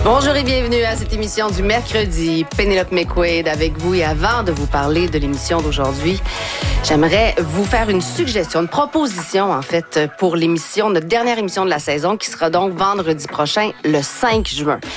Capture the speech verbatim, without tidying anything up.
Bonjour et bienvenue à cette émission du mercredi. Pénélope McQuaid avec vous. Et avant de vous parler de l'émission d'aujourd'hui, j'aimerais vous faire une suggestion, une proposition en fait pour l'émission, notre dernière émission de la saison qui sera donc vendredi prochain, le cinq juin.